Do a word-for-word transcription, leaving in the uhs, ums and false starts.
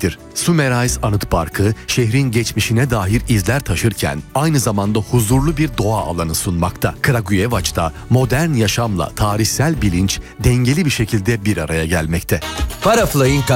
etmektir. Sumerize Anıt Parkı, şehrin geçmişine dair izler taşırken aynı zamanda huzurlu bir doğa alanı sunmakta. Kragujevaç'ta modern yaşamla tarihsel bilinç dengeli bir şekilde bir araya gelmekte. Paraflying